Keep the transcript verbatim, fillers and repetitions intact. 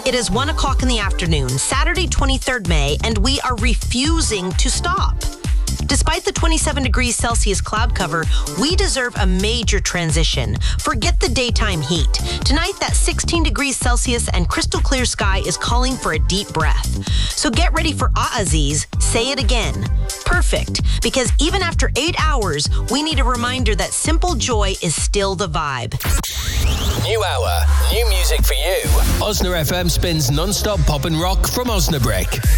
It is one o'clock in the afternoon, Saturday, twenty-third May, and we are refusing to stop. Despite the twenty-seven degrees Celsius cloud cover, we deserve a major transition. Forget the daytime heat. Tonight, that sixteen degrees Celsius and crystal clear sky is calling for a deep breath. So get ready for Aaziz. Say it again. Perfect. Because even after eight hours, we need a reminder that simple joy is still the vibe. New hour, new music for you. Osna F M spins non-stop pop and rock from Osnabrick.